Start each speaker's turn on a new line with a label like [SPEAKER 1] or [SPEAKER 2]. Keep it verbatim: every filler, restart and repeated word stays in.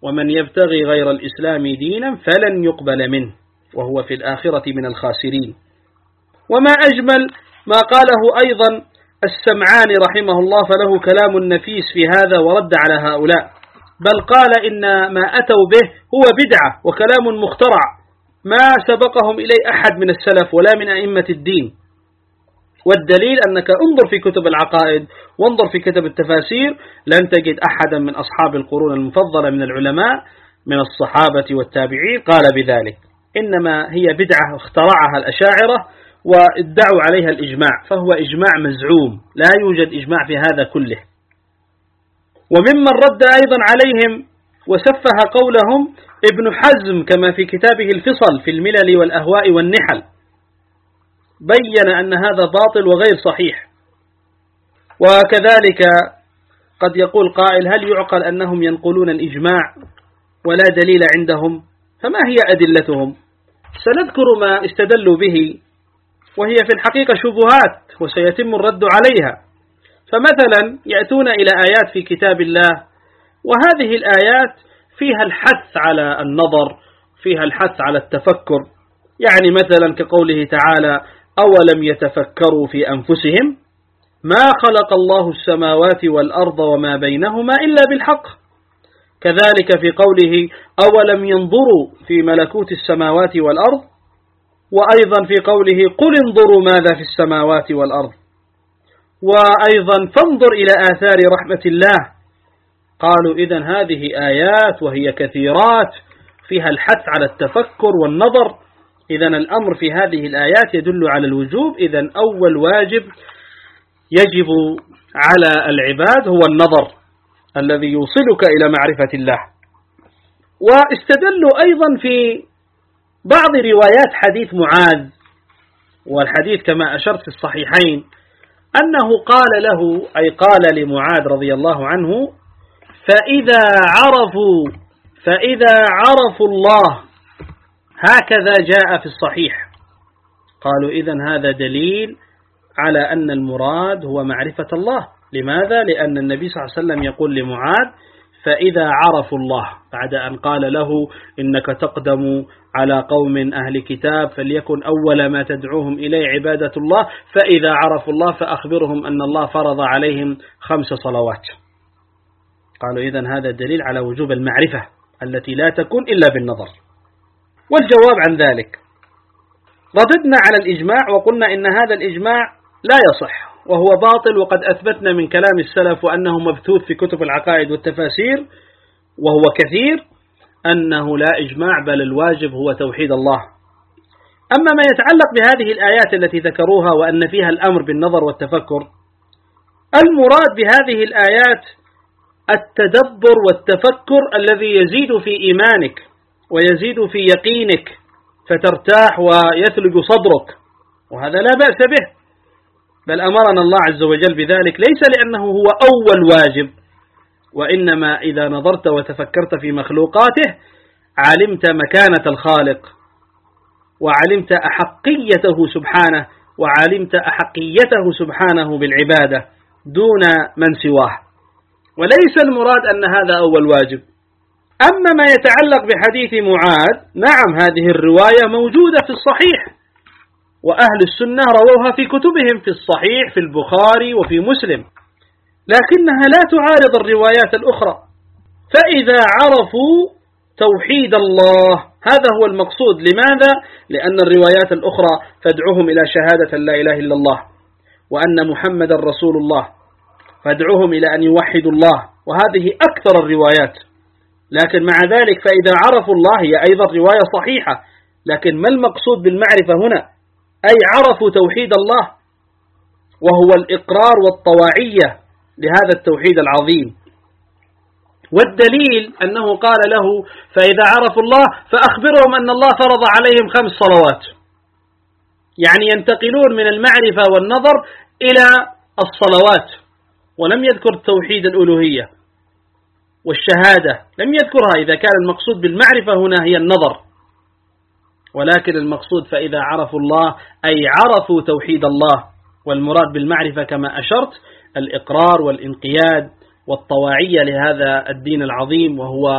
[SPEAKER 1] ومن يبتغي غير الإسلام دينا فلن يقبل منه وهو في الآخرة من الخاسرين. وما أجمل ما قاله أيضا السمعاني رحمه الله، فله كلام نفيس في هذا ورد على هؤلاء، بل قال إن ما أتوا به هو بدعة وكلام مخترع ما سبقهم إليه أحد من السلف ولا من أئمة الدين. والدليل أنك انظر في كتب العقائد وانظر في كتب التفاسير لن تجد أحدا من أصحاب القرون المفضلة من العلماء من الصحابة والتابعين قال بذلك، إنما هي بدعة اخترعها الأشاعرة وادعوا عليها الإجماع، فهو إجماع مزعوم لا يوجد إجماع في هذا كله. وممن رد أيضا عليهم وسفه قولهم ابن حزم كما في كتابه الفصل في الملل والأهواء والنحل، بين أن هذا باطل وغير صحيح. وكذلك قد يقول قائل هل يعقل أنهم ينقلون الإجماع ولا دليل عندهم؟ فما هي أدلتهم؟ سنذكر ما استدلوا به وهي في الحقيقة شبهات وسيتم الرد عليها. فمثلا يأتون إلى آيات في كتاب الله وهذه الآيات فيها الحث على النظر، فيها الحث على التفكر، يعني مثلا كقوله تعالى أولم يتفكروا في أنفسهم ما خلق الله السماوات والأرض وما بينهما إلا بالحق. كذلك في قوله أولم ينظروا في ملكوت السماوات والأرض، وأيضا في قوله قل انظروا ماذا في السماوات والأرض، وأيضا فانظر إلى آثار رحمة الله. قالوا إذن هذه آيات وهي كثيرات فيها الحث على التفكر والنظر، إذن الأمر في هذه الآيات يدل على الوجوب. إذن أول واجب يجب على العباد هو النظر الذي يوصلك إلى معرفة الله. واستدلوا أيضا في بعض روايات حديث معاذ، والحديث كما أشرت في الصحيحين أنه قال له أي قال لمعاذ رضي الله عنه فإذا عرفوا فإذا عرفوا الله، هكذا جاء في الصحيح. قالوا إذن هذا دليل على أن المراد هو معرفة الله. لماذا؟ لأن النبي صلى الله عليه وسلم يقول لمعاذ فإذا عرفوا الله، بعد أن قال له إنك تقدم على قوم أهل كتاب فليكن أول ما تدعوهم إليه عبادة الله، فإذا عرفوا الله فأخبرهم أن الله فرض عليهم خمس صلوات. قالوا إذن هذا دليل على وجوب المعرفة التي لا تكون إلا بالنظر. والجواب عن ذلك رددنا على الإجماع وقلنا إن هذا الإجماع لا يصح وهو باطل، وقد أثبتنا من كلام السلف وأنه مبثوث في كتب العقائد والتفاسير وهو كثير أنه لا إجماع بل الواجب هو توحيد الله. أما ما يتعلق بهذه الآيات التي ذكروها وأن فيها الأمر بالنظر والتفكر، المراد بهذه الآيات التدبر والتفكر الذي يزيد في إيمانك ويزيد في يقينك فترتاح ويثلج صدرك، وهذا لا بأس به، بل أمرنا الله عز وجل بذلك ليس لأنه هو أول واجب، وإنما إذا نظرت وتفكرت في مخلوقاته علمت مكانة الخالق وعلمت أحقيته سبحانه وعلمت أحقيته سبحانه بالعبادة دون من سواه، وليس المراد أن هذا أول واجب. أما ما يتعلق بحديث معاذ، نعم هذه الرواية موجودة في الصحيح وأهل السنة رووها في كتبهم في الصحيح في البخاري وفي مسلم، لكنها لا تعارض الروايات الأخرى. فإذا عرفوا توحيد الله هذا هو المقصود. لماذا؟ لأن الروايات الأخرى تدعوهم إلى شهادة لا إله إلا الله وأن محمد رسول الله، فادعوهم إلى أن يوحدوا الله، وهذه أكثر الروايات. لكن مع ذلك فإذا عرفوا الله هي أيضا رواية صحيحة، لكن ما المقصود بالمعرفة هنا؟ أي عرفوا توحيد الله وهو الإقرار والطواعية لهذا التوحيد العظيم. والدليل أنه قال له فإذا عرفوا الله فأخبرهم أن الله فرض عليهم خمس صلوات، يعني ينتقلون من المعرفة والنظر إلى الصلوات، ولم يذكر توحيد الألوهية والشهادة لم يذكرها إذا كان المقصود بالمعرفة هنا هي النظر، ولكن المقصود فإذا عرفوا الله أي عرفوا توحيد الله، والمراد بالمعرفة كما أشرت الإقرار والإنقياد والطواعية لهذا الدين العظيم وهو